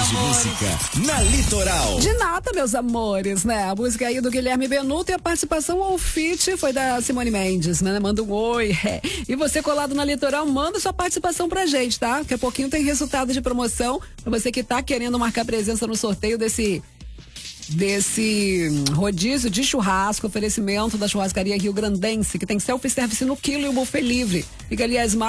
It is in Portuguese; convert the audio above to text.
horas de música na Litoral. De nada, meus amores, né? A música aí do Guilherme Benuto e a participação ou feat foi da Simone Mendes, né? Manda um oi. E você colado na Litoral, manda sua participação pra gente, tá? Daqui a pouquinho tem resultado de promoção pra você que tá querendo marcar presença no sorteio desse rodízio de churrasco, oferecimento da churrascaria Rio Grandense, que tem self-service no quilo e o buffet livre. Fica ali